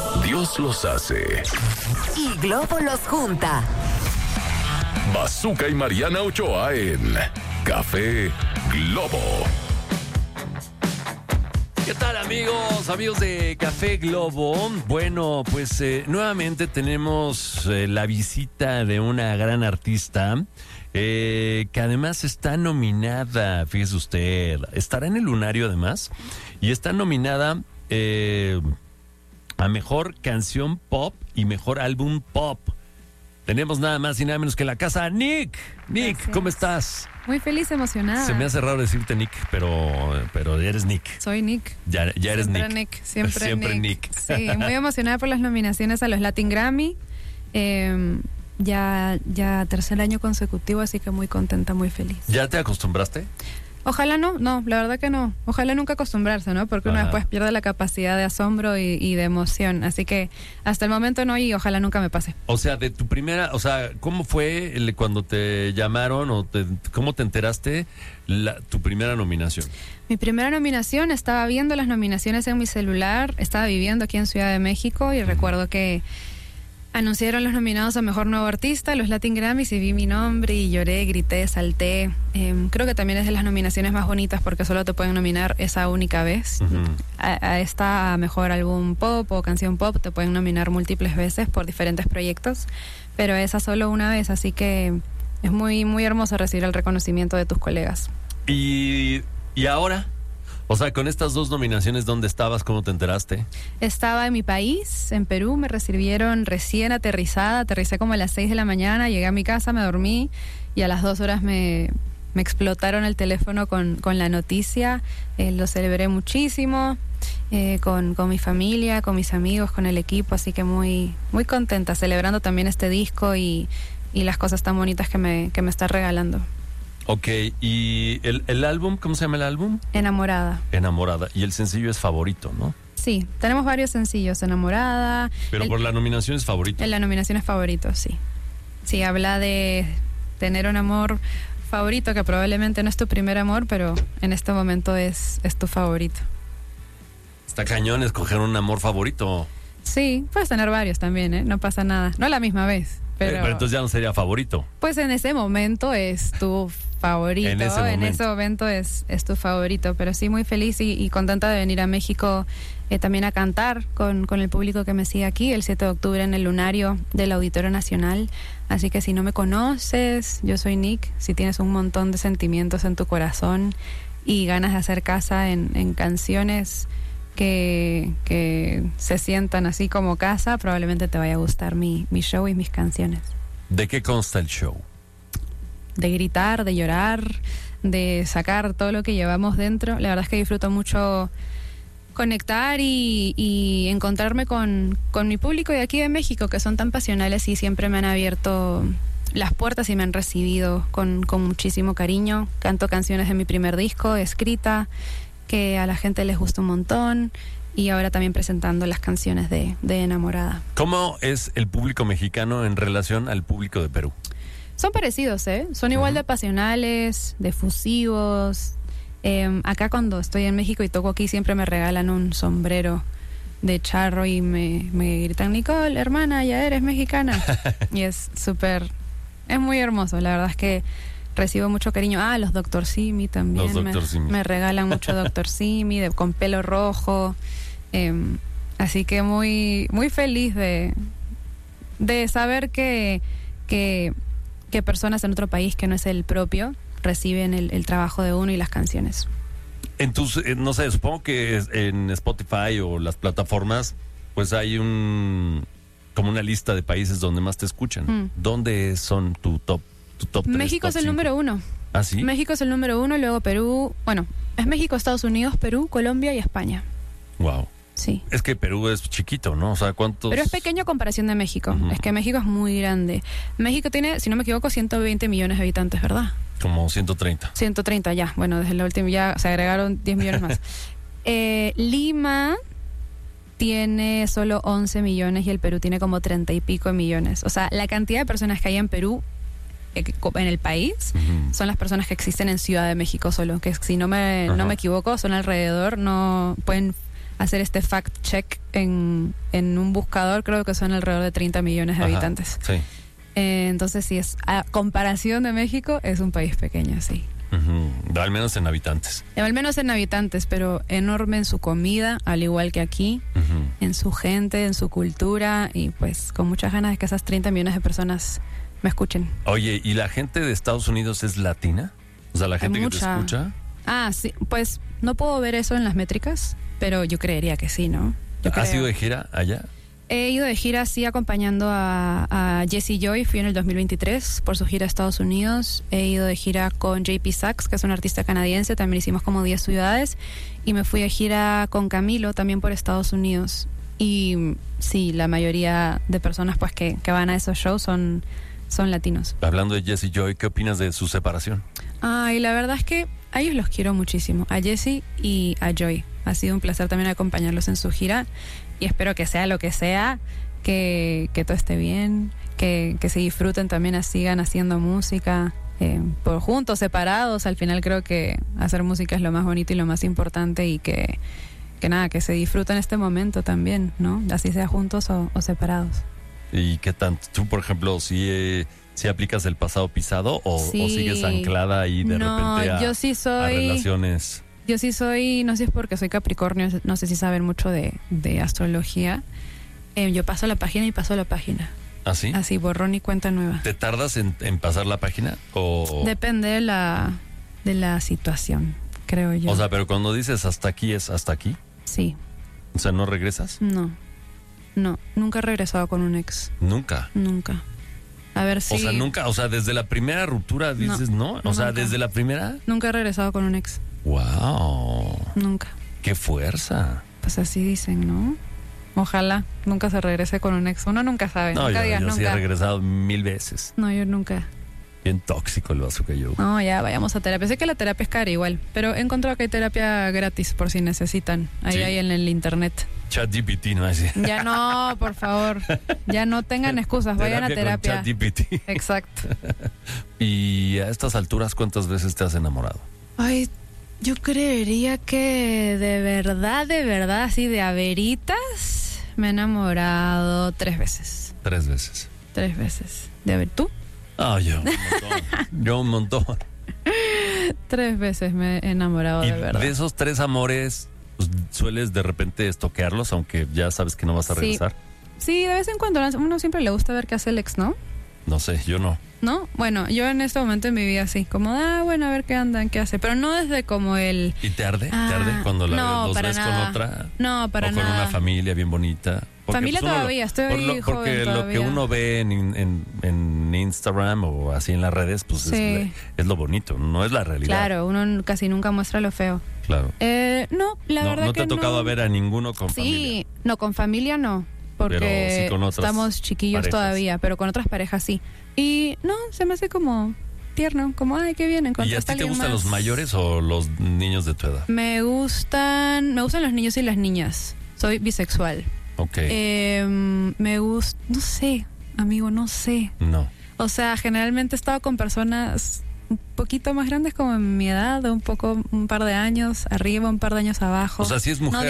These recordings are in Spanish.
Dios los hace. Y Globo los junta. Bazooka y Mariana Ochoa en Café Globo. ¿Qué tal, amigos de Café Globo? Bueno, pues nuevamente tenemos la visita de una gran artista que además está nominada, fíjese usted, estará en el Lunario además, y está nominada a Mejor Canción Pop y Mejor Álbum Pop. Tenemos nada más y nada menos que la casa Nick. Nick, Gracias. ¿Cómo estás? Muy feliz, emocionada. Se me hace raro decirte Nick, pero eres Nick. Soy Nick. Ya eres Siempre Nick. Siempre Nick. Sí, muy emocionada por las nominaciones a los Latin Grammy. Ya tercer año consecutivo, así que muy contenta, muy feliz. ¿Ya te acostumbraste? Ojalá no, la verdad que no. Ojalá nunca acostumbrarse, ¿no? Porque uno después pierde la capacidad de asombro y de emoción. Así que hasta el momento no, y ojalá nunca me pase. O sea, de tu primera, ¿cómo fue cuando te llamaron cómo te enteraste tu primera nominación? Mi primera nominación, estaba viendo las nominaciones en mi celular, estaba viviendo aquí en Ciudad de México y recuerdo que anunciaron los nominados a Mejor Nuevo Artista, los Latin Grammys, y vi mi nombre y lloré, grité, salté. Creo que también es de las nominaciones más bonitas porque solo te pueden nominar esa única vez. Uh-huh. A esta Mejor Álbum Pop o Canción Pop te pueden nominar múltiples veces por diferentes proyectos, pero esa solo una vez, así que es muy, muy hermoso recibir el reconocimiento de tus colegas. ¿Y ahora? O sea, con estas dos nominaciones, ¿dónde estabas? ¿Cómo te enteraste? Estaba en mi país, en Perú, me recibieron recién aterrizada, aterricé como a las 6 de la mañana, llegué a mi casa, me dormí y a las 2 horas me explotaron el teléfono con la noticia. Lo celebré muchísimo, con mi familia, con mis amigos, con el equipo, así que muy, muy contenta, celebrando también este disco y las cosas tan bonitas que me está regalando. Ok, ¿y el álbum? ¿Cómo se llama el álbum? Enamorada. Enamorada. Y el sencillo es Favorito, ¿no? Sí, tenemos varios sencillos, Enamorada. Pero por la nominación es Favorito. En la nominación es Favorito, sí. Sí, habla de tener un amor favorito que probablemente no es tu primer amor, pero en este momento es tu favorito. Está cañón escoger un amor favorito. Sí, puedes tener varios también, ¿eh? No pasa nada. No a la misma vez, pero entonces ya no sería favorito. Pues en ese momento es tu favorito. En ese momento es tu favorito. Pero sí, muy feliz y contenta de venir a México también a cantar con el público que me sigue aquí el 7 de octubre en el Lunario del Auditorio Nacional. Así que si no me conoces, yo soy Nick. Si tienes un montón de sentimientos en tu corazón y ganas de hacer casa en canciones que se sientan así como casa, probablemente te vaya a gustar mi show y mis canciones. ¿De qué consta el show? De gritar, de llorar, de sacar todo lo que llevamos dentro. La verdad es que disfruto mucho conectar y encontrarme con mi público de aquí de México, que son tan pasionales y siempre me han abierto las puertas y me han recibido con muchísimo cariño. Canto canciones de mi primer disco, escrita, que a la gente les gusta un montón, y ahora también presentando las canciones de Enamorada. ¿Cómo es el público mexicano en relación al público de Perú? Son parecidos, ¿eh? Son igual de pasionales, de efusivos. Acá cuando estoy en México y toco aquí siempre me regalan un sombrero de charro y me gritan, Nicole, hermana, ya eres mexicana. Y es muy hermoso, la verdad es que recibo mucho cariño. Los Dr. Simi también. Los Dr. Simi. Me regalan mucho Dr. Simi con pelo rojo. Así que muy, muy feliz de saber que personas en otro país que no es el propio reciben el trabajo de uno y las canciones. Entonces, no sé, supongo que en Spotify o las plataformas, pues hay como una lista de países donde más te escuchan. ¿Dónde son tu top 3? México es el número 1. ¿Ah, sí? México es el número 1, luego Perú. Bueno, es México, Estados Unidos, Perú, Colombia y España. Wow. Sí. Es que Perú es chiquito, ¿no? O sea, ¿cuántos? Pero es pequeño a comparación de México. Uh-huh. Es que México es muy grande. México tiene, si no me equivoco, 120 millones de habitantes, ¿verdad? Como 130. 130 ya. Bueno, desde la última ya se agregaron 10 millones más. Lima tiene solo 11 millones y el Perú tiene como 30 y pico millones. O sea, la cantidad de personas que hay en Perú, en el país, son las personas que existen en Ciudad de México solo. Que si no me equivoco, son alrededor, no pueden hacer este fact check en un buscador, creo que son alrededor de 30 millones de habitantes. Sí. Entonces, sí, a comparación de México, es un país pequeño, sí. Al menos en habitantes. Al menos en habitantes, pero enorme en su comida, al igual que aquí, en su gente, en su cultura, y pues con muchas ganas de que esas 30 millones de personas me escuchen. Oye, ¿y la gente de Estados Unidos es latina? O sea, la gente que te escucha. Ah, sí, pues no puedo ver eso en las métricas, pero yo creería que sí, ¿no? ¿Has ido de gira allá? He ido de gira, sí, acompañando a Jessie Joy. Fui en el 2023 por su gira a Estados Unidos. He ido de gira con JP Sachs, que es un artista canadiense. También hicimos como 10 ciudades. Y me fui de gira con Camilo, también por Estados Unidos. Y sí, la mayoría de personas pues que van a esos shows son latinos. Hablando de Jessie Joy, ¿qué opinas de su separación? Y la verdad es que a ellos los quiero muchísimo, a Jessie y a Joy. Ha sido un placer también acompañarlos en su gira. Y espero que sea lo que sea, que todo esté bien, que se disfruten también, sigan haciendo música, por juntos, separados. Al final creo que hacer música es lo más bonito y lo más importante, y que se disfruten este momento también, ¿no? Así sea juntos o separados. ¿Y qué tanto? Tú, por ejemplo, si aplicas el pasado pisado o sigues anclada ahí de repente a relaciones? Yo sí soy, no sé si es porque soy Capricornio, no sé si saben mucho de astrología. Yo paso la página y paso la página. ¿Ah, sí? Así, borrón y cuenta nueva. ¿Te tardas en pasar la página? O... Depende de la situación, creo yo. O sea, pero cuando dices hasta aquí, ¿es hasta aquí? Sí. O sea, ¿no regresas? No, nunca he regresado con un ex. ¿Nunca? Nunca. A ver si... O sea, nunca, o sea, desde la primera ruptura dices no. O sea, nunca. desde la primera... Nunca he regresado con un ex. ¡Wow! Nunca. ¡Qué fuerza! Pues así dicen, ¿no? Ojalá nunca se regrese con un ex. Uno nunca sabe. No, nunca yo sí he regresado 1000 veces. No, yo nunca. Bien tóxico el Bazooka Joe. No, ya vayamos a terapia. Sé que la terapia es cara igual, pero he encontrado que hay terapia gratis por si necesitan. Ahí hay en el internet. ChatGPT, ¿no? Así. Ya no, por favor. Ya no tengan excusas. Vayan a terapia. Con ChatGPT. Exacto. Y a estas alturas, ¿cuántas veces te has enamorado? Ay, yo creería que de verdad, así de a veritas, me he enamorado 3 veces. 3 veces. 3 veces. ¿De ver tú? Yo un montón. 3 veces me he enamorado de verdad. De esos 3 amores, pues, ¿sueles de repente estoquearlos, aunque ya sabes que no vas a regresar? Sí, de vez en cuando. A uno siempre le gusta ver qué hace el ex, ¿no? No sé, yo no. ¿No? Bueno, yo en este momento en mi vida sí, como, bueno, a ver qué andan, qué hace, pero no desde como el... ¿Y te arde? ¿Te arde cuando los ves con otra? No, para nada. O con una familia bien bonita. Porque, familia pues, todavía, estoy joven porque todavía. Lo que uno ve en Instagram o así en las redes, pues sí, es lo bonito, no es la realidad. Claro, uno casi nunca muestra lo feo. Claro. No, la verdad que ¿No te ha tocado ver a ninguno con familia? Sí, no, con familia no. Porque sí con estamos chiquillos parejas. Todavía, pero con otras parejas sí. Y no, se me hace como tierno, como, ay, qué bien. ¿Y a ti te gustan los mayores o los niños de tu edad? Me gustan los niños y las niñas. Soy bisexual. Ok. Me gusta, no sé, amigo, no sé. No. O sea, generalmente he estado con personas un poquito más grandes como en mi edad, un par de años arriba, un par de años abajo. O sea, si es mujer,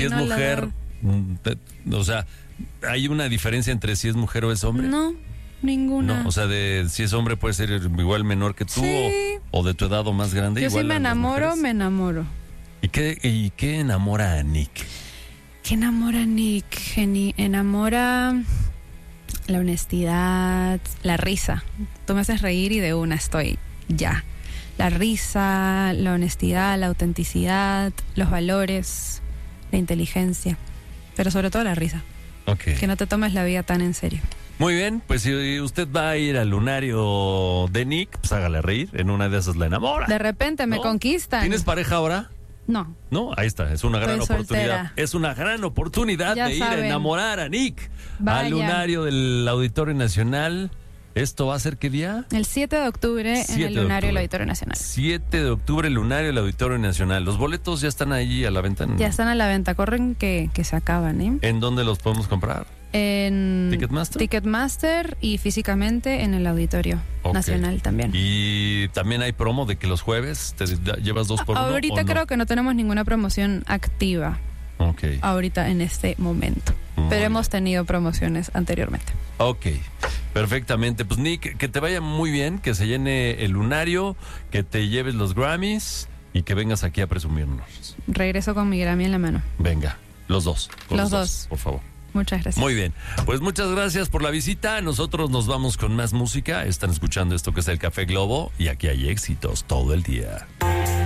o sea, ¿hay una diferencia entre si es mujer o es hombre? No, ninguna. No, o sea, si es hombre puede ser igual menor que tú, sí, o de tu edad o más grande. Yo igual sí me enamoro. ¿Y qué enamora a Nick? ¿Qué enamora a Nick? Enamora la honestidad, la risa. Tú me haces reír y de una estoy ya. La risa, la honestidad, la autenticidad, los valores, la inteligencia, pero sobre todo la risa. Okay. Que no te tomes la vida tan en serio. Muy bien, pues si usted va a ir al lunario de Nick, pues hágale reír, en una de esas la enamora. De repente me conquistan. ¿Tienes pareja ahora? No. No, ahí está, es una gran Estoy oportunidad. soltera. Es una gran oportunidad Ya de ir saben. a enamorar a Nick. Vaya. Al lunario del Auditorio Nacional. ¿Esto va a ser qué día? El 7 de octubre en el lunario del Auditorio Nacional. 7 de octubre, el lunario del Auditorio Nacional. Los boletos ya están ahí a la venta. Ya están a la venta, corren que se acaban, ¿eh? ¿En dónde los podemos comprar? En Ticketmaster y físicamente en el Auditorio Nacional también. Y también hay promo de que los jueves te llevas 2 por 1. Ahorita creo que no tenemos ninguna promoción activa, ahorita en este momento. Pero hemos tenido promociones anteriormente. Ok, perfectamente. Pues Nick, que te vaya muy bien, que se llene el lunario, que te lleves los Grammys y que vengas aquí a presumirnos. Regreso con mi Grammy en la mano. Venga, los dos. Los dos. Por favor. Muchas gracias. Muy bien, pues muchas gracias por la visita. Nosotros nos vamos con más música. Están escuchando esto que es el Café Globo y aquí hay éxitos todo el día.